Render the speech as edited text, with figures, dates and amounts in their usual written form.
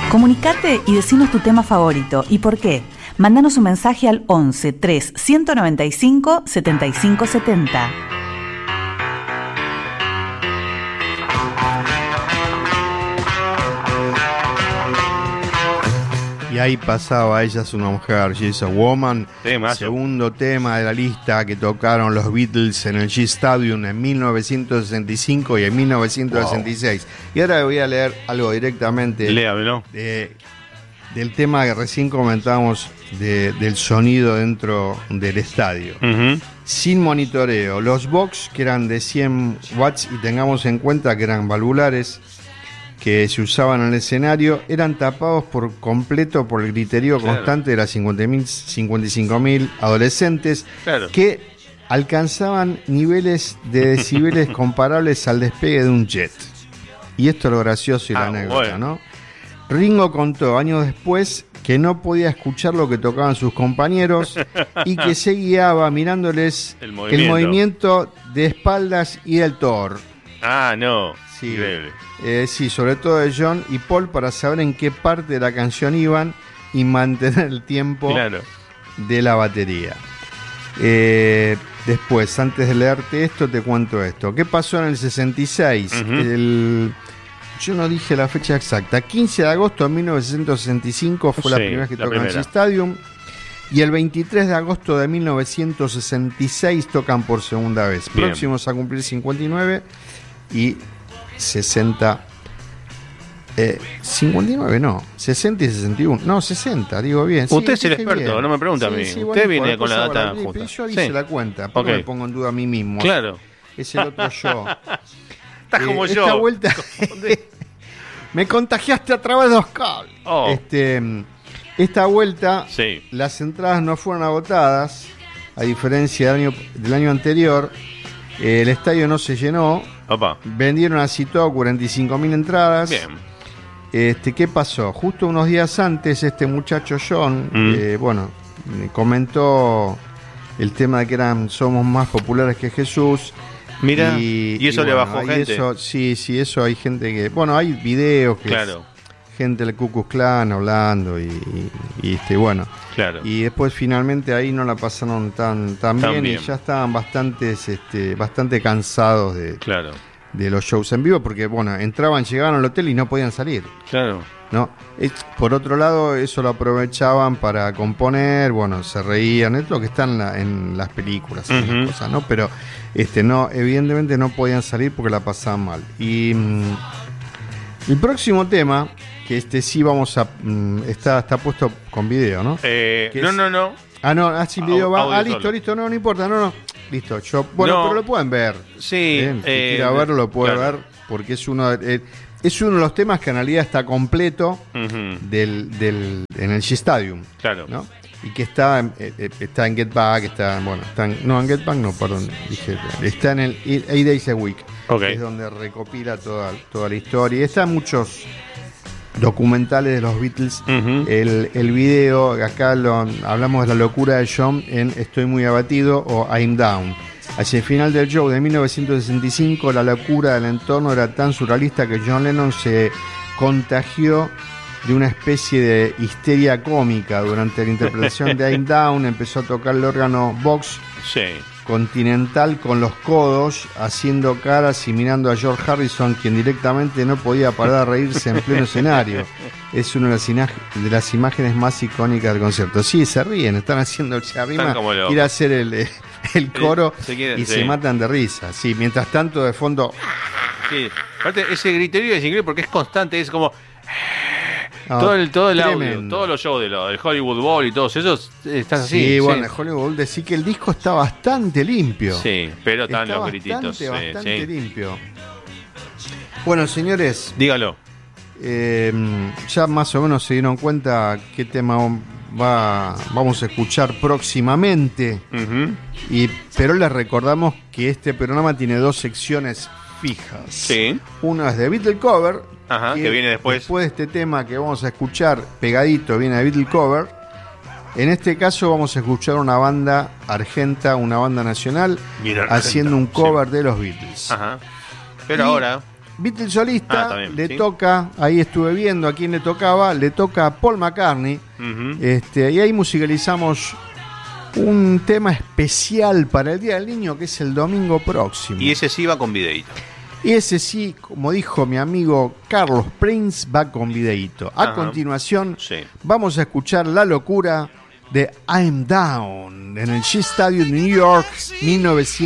Comunicate y decinos tu tema favorito y por qué. Mándanos un mensaje al 11 3 195 75 70. Y ahí pasaba Ella es una mujer, She is a Woman, segundo tema de la lista que tocaron los Beatles en el Shea Stadium en 1965 y en 1966. Wow. Y ahora voy a leer algo directamente. Léamelo. Del tema que recién comentábamos del sonido dentro del estadio. Sin monitoreo. Los box, que eran de 100 watts, y tengamos en cuenta que eran valvulares, que se usaban en el escenario, eran tapados por completo por el griterío constante de las 55.000 adolescentes, que alcanzaban niveles de decibeles comparables al despegue de un jet. Y esto es lo gracioso y la anécdota, ¿no? Ringo contó años después que no podía escuchar lo que tocaban sus compañeros y que se guiaba mirándoles el movimiento de espaldas y del Thor. No. Sí, sí, sobre todo de John y Paul, para saber en qué parte de la canción iban y mantener el tiempo de la batería. Después, antes de leerte esto, te cuento esto. ¿Qué pasó en el 66? Yo no dije la fecha exacta. 15 de agosto de 1965 fue la primera vez que tocan en el Stadium. Y el 23 de agosto de 1966 tocan por segunda vez. Bien. Próximos a cumplir 59 y 60. 59 no, 60 y 61. No, 60, digo bien. Usted es el experto, bien. No me pregunta a mí. Sí, usted viene con la data justa. Yo hice la cuenta, porque me pongo en duda a mí mismo. Claro. Es el otro yo. Estás como yo. Esta vuelta me contagiaste a través de los cables. Esta vuelta las entradas no fueron agotadas, a diferencia del año anterior. El estadio no se llenó. Vendieron así todo 45.000 entradas. Bien. ¿Qué pasó? Justo unos días antes, este muchacho John, comentó el tema de que somos más populares que Jesús. Mira, y eso le bajó gente. Eso hay gente que... Bueno, hay videos que gente del Ku Klux Klan hablando y y después finalmente ahí no la pasaron tan bien y ya estaban bastante cansados de los shows en vivo, porque entraban, llegaban al hotel y no podían salir. ¿No? Por otro lado, eso lo aprovechaban para componer, se reían, es lo que está en las películas, en las cosas, ¿no? Pero no, evidentemente no podían salir porque la pasaban mal. Y el próximo tema, que sí vamos a está puesto con video, ¿no? No. Sin video va. Listo, no importa, no. Listo, pero lo pueden ver. Sí. Si quiera verlo, lo puede ver, porque es uno de los temas que en realidad está completo en el Shea Stadium. ¿No? Y que está en Get Back, en Get Back no, perdón, está en el 8 Days a Week, que es donde recopila toda la historia. Y están muchos documentales de los Beatles. El video, acá hablamos de la locura de John en Estoy muy abatido o I'm Down. Hacia el final del show de 1965, la locura del entorno era tan surrealista que John Lennon se contagió de una especie de histeria cómica. Durante la interpretación de I'm Down empezó a tocar el órgano Vox Continental con los codos, haciendo caras y mirando a George Harrison, quien directamente no podía parar de reírse en pleno escenario. Es una de las imágenes más icónicas del concierto. Sí, se ríen, están haciendo se arrima, ir a hacer el coro se matan de risa. Sí, mientras tanto de fondo. Sí. Aparte, ese griterío es increíble porque es constante, es como todo el audio, todos los shows del Hollywood Bowl y todos esos estás así. Sí, el Hollywood Bowl decía que el disco está bastante limpio. Sí, pero están los grititos. Bastante limpio. Bueno, señores, dígalo. Ya más o menos se dieron cuenta qué tema vamos a escuchar próximamente. Pero les recordamos que este programa tiene 2 secciones fijas. Una es de Beatle Cover, que viene después. Después de este tema que vamos a escuchar pegadito viene de Beatle Cover. En este caso vamos a escuchar una banda argenta, una banda nacional, haciendo un cover de los Beatles. Pero ahora Beatles solista, le toca, ahí estuve viendo a quién le tocaba, le toca a Paul McCartney. Y ahí musicalizamos un tema especial para el Día del Niño, que es el domingo próximo. Y ese sí va con videíto. Y ese sí, como dijo mi amigo Carlos Prince, va con videíto. A continuación, vamos a escuchar La Locura de I'm Down en el Shea Stadium, New York, 1900.